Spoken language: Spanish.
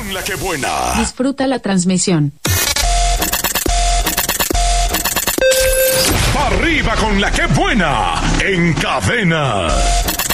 con la que buena. Disfruta la transmisión. Arriba con la que buena en Cadena.